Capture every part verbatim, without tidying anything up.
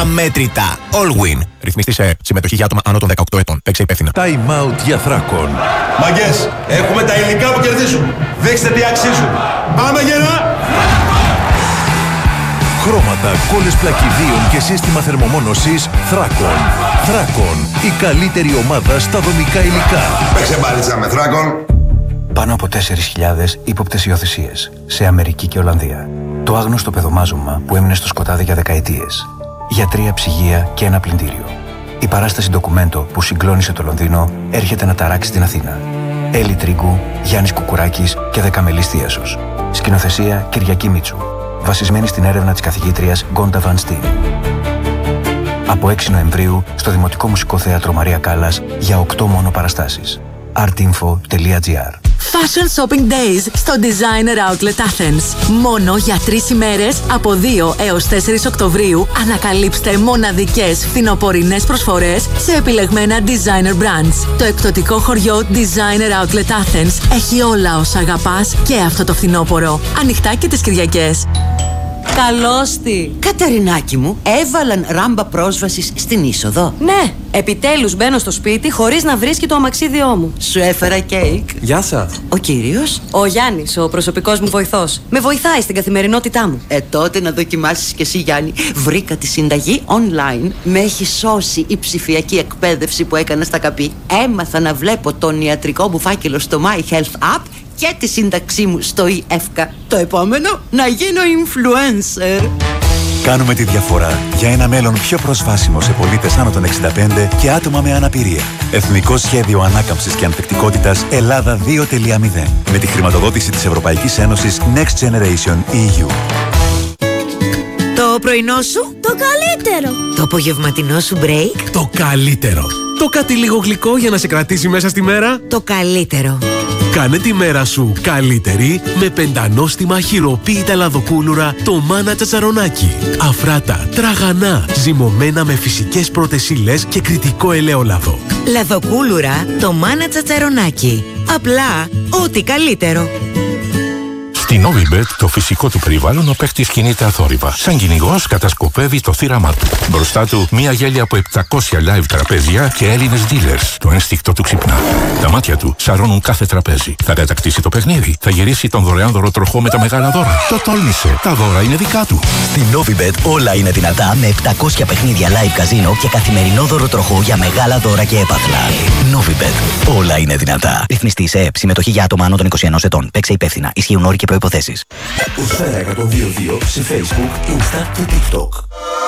αμέτρητα. All Win. Ρυθμιστή σε συμμετοχή για άτομα άνω των δεκαοκτώ ετών. Παίξε υπεύθυνα. Time out για Θράκον. Μαγκές, έχουμε τα υλικά που κερδίζουν. Δείξτε τι αξίζουν. Πάμε γερά! Χρώματα, κόλλες πλακιδίων και σύστημα θερμομόνωσης Θράκον. Θράκον, η καλύτερη ομάδα στα δομικά υλικά. Παίξε μπάλιτσα με Θράκον. Πάνω από τέσσερις χιλιάδες ύποπτες υιοθεσίες σε Αμερική και Ολλανδία. Το άγνωστο παιδομάζωμα που έμεινε στο σκοτάδι για δεκαετίες. Για τρία ψυγεία και ένα πλυντήριο. Η παράσταση ντοκουμέντο που συγκλώνησε το Λονδίνο έρχεται να ταράξει την Αθήνα. Έλλη Τρίγκου, Γιάννης Κουκουράκης και Δεκαμελής Θίασος. Σκηνοθεσία Κυριακή Μίτσου. Βασισμένη στην έρευνα της καθηγήτριας Γκόντα Βαν Στιν. Από έξι Νοεμβρίου στο Δημοτικό Μουσικό Θέατρο Μαρία Κάλλας για οκτώ μόνο παραστάσεις. artinfo τελεία gr. Fashion Shopping Days στο Designer Outlet Athens. Μόνο για τρεις ημέρες από δύο έως τέσσερις Οκτωβρίου ανακαλύψτε μοναδικές φθινοπορεινές προσφορές σε επιλεγμένα designer brands. Το εκπτωτικό χωριό Designer Outlet Athens έχει όλα όσα αγαπάς και αυτό το φθινόπωρο. Ανοιχτά και τις Κυριακές. Καλώς τη! Καταρινάκι μου, έβαλαν ράμπα πρόσβασης στην είσοδο. Ναι, επιτέλους μπαίνω στο σπίτι χωρίς να βρίσκει το αμαξίδιό μου. Σου έφερα κέικ. Γεια σας. Ο κύριος? Ο Γιάννης, ο προσωπικός μου βοηθός. Με βοηθάει στην καθημερινότητά μου. Ε, τότε να δοκιμάσεις κι εσύ, Γιάννη. Βρήκα τη συνταγή online. Με έχει σώσει η ψηφιακή εκπαίδευση που έκανα στα καπί. Έμαθα να βλέπω τον ιατρικό μου φάκελο στο My Health App και τη σύνταξή μου στο ι-εύκα. Το επόμενο, να γίνω influencer. Κάνουμε τη διαφορά για ένα μέλλον πιο προσβάσιμο σε πολίτες άνω των εξήντα πέντε και άτομα με αναπηρία. Εθνικό Σχέδιο Ανάκαμψης και Ανθεκτικότητας Ελλάδα δύο τελεία μηδέν. Με τη χρηματοδότηση της Ευρωπαϊκής Ένωσης Next Generation ι γιου. Το πρωινό σου, το καλύτερο. Το απογευματινό σου break, το καλύτερο. Το κάτι λίγο γλυκό για να σε κρατήσει μέσα στη μέρα, το καλύτερο. Κάνε τη μέρα σου καλύτερη με πεντανόστιμα χειροποίητα λαδοκούλουρα το Μάνα Τσατσαρονάκι. Αφράτα, τραγανά, ζυμωμένα με φυσικές πρώτες ύλες και κριτικό ελαιόλαδο. Λαδοκούλουρα το Μάνα Τσατσαρονάκι. Απλά ό,τι καλύτερο. Στην Novibet, το φυσικό του περιβάλλον, ο παίχτης κινείται αθόρυβα. Σαν κυνηγός κατασκοπεύει το θύραμά του. Μπροστά του, μία γέλια από επτακόσια live τραπέζια και Έλληνες dealers. Το ένστικτο του ξυπνά. Τα μάτια του σαρώνουν κάθε τραπέζι. Θα κατακτήσει το παιχνίδι. Θα γυρίσει τον δωρεάν δωροτροχό με τα μεγάλα δώρα. Το τόλμησε. Τα δώρα είναι δικά του. Στην Novibet όλα είναι δυνατά με επτακόσια παιχνίδια live καζίνο και καθημερινό δωροτροχό για μεγάλα δώρα και έπαθλα. Novibet. Όλα είναι δυνατά. Ρυθμιστή σε ΕΠ. Συμμετοχή για άτομα άνω των είκοσι ενός ετών. Παίξε υπεύθυνα. Ισχύουν όροι και προϋποθέσεις. Σφαίρα εκατόν δύο δύο σε Facebook, Insta και TikTok.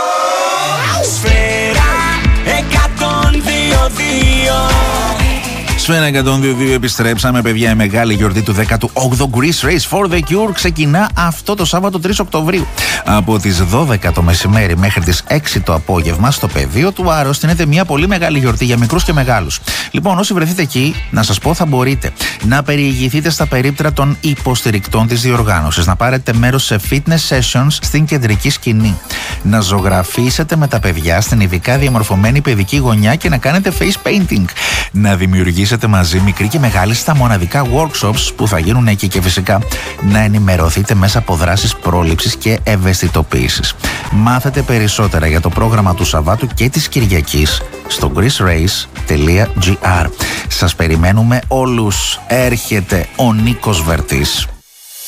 Σφαίρα εκατόν δύο δύο. Σφαίρα εκατόν δύο δύο επιστρέψαμε, παιδιά. Η μεγάλη γιορτή του δέκατου όγδοου Greece Race for the Cure ξεκινά αυτό το Σάββατο τρεις Οκτωβρίου. Από τις δώδεκα το μεσημέρι μέχρι τις έξι το απόγευμα στο πεδίο του Άρος στείνεται μια πολύ μεγάλη γιορτή για μικρούς και μεγάλους. Λοιπόν, όσοι βρεθείτε εκεί, να σας πω, θα μπορείτε να περιηγηθείτε στα περίπτερα των υποστηρικτών της διοργάνωσης, να πάρετε μέρος σε fitness sessions στην κεντρική σκηνή, να ζωγραφίσετε με τα παιδιά στην ειδικά διαμορφωμένη παιδική γωνιά και να κάνετε face painting, να δημιουργήσετε μαζί μικρή και μεγάλη στα μοναδικά workshops που θα γίνουν εκεί και φυσικά να ενημερωθείτε μέσα από δράσεις πρόληψης και ευαισθητοποίησης. Μάθετε περισσότερα για το πρόγραμμα του Σαββάτου και της Κυριακής στο greece race τελεία gr. Σας περιμένουμε όλους. Έρχεται ο Νίκος Βερτής.